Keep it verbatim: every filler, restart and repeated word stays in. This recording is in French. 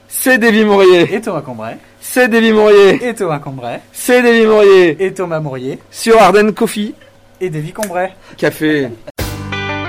c'est Davy Mourier. Et Thomas Combray. C'est Davy Mourier. Et Thomas Combray. C'est Davy Mourier. Et Thomas Mourier. Sur Ardennes Coffee. Et Davy Combray. Café.